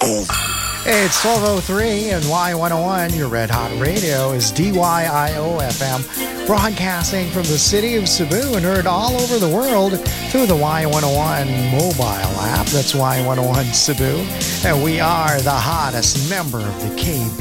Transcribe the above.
It's 12:03 and Y101, your Red Hot Radio, is DYIO FM, broadcasting from the city of Cebu and heard all over the world through the Y101 mobile app. That's Y101 Cebu. And we are the hottest member of the KB